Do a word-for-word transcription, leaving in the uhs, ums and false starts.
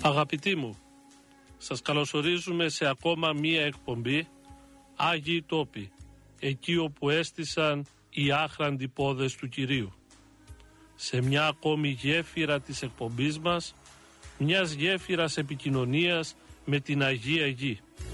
Αγαπητοί μου, σας καλωσορίζουμε σε ακόμα μία εκπομπή Άγιοι Τόποι, εκεί όπου έστησαν οι άχραντοι πόδες του Κυρίου. Σε μια ακόμη γέφυρα της εκπομπής μας, μιας γέφυρας επικοινωνίας με την Αγία Γη.